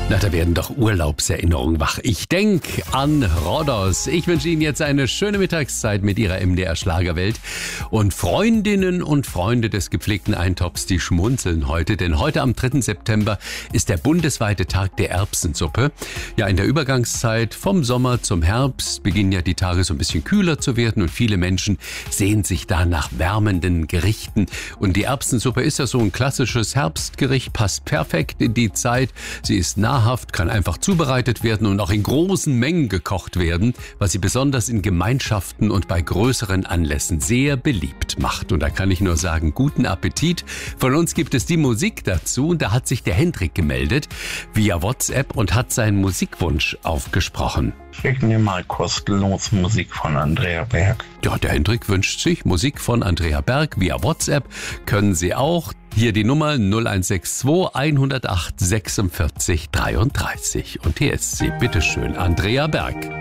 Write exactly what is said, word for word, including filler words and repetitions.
Na, da werden doch Urlaubserinnerungen wach. Ich denke an Rhodos. Ich wünsche Ihnen jetzt eine schöne Mittagszeit mit Ihrer M D R-Schlagerwelt. Und Freundinnen und Freunde des gepflegten Eintopfs, die schmunzeln heute. Denn heute am dritten September ist der bundesweite Tag der Erbsensuppe. Ja, in der Übergangszeit vom Sommer zum Herbst beginnen ja die Tage so ein bisschen kühler zu werden. Und viele Menschen sehnen sich da nach wärmenden Gerichten. Und die Erbsensuppe ist ja so ein klassisches Herbstgericht, passt perfekt in die Zeit. Sie ist nah kann einfach zubereitet werden und auch in großen Mengen gekocht werden, was sie besonders in Gemeinschaften und bei größeren Anlässen sehr beliebt macht. Und da kann ich nur sagen, guten Appetit. Von uns gibt es die Musik dazu und da hat sich der Hendrik gemeldet via WhatsApp und hat seinen Musikwunsch aufgesprochen. Schick mir mal kostenlos Musik von Andrea Berg. Ja, der Hendrik wünscht sich Musik von Andrea Berg via WhatsApp. Können Sie auch. Hier die Nummer null eins sechs zwei, hundertacht, sechsundvierzig, dreiunddreißig. Und hier ist sie, bitteschön, Andrea Berg.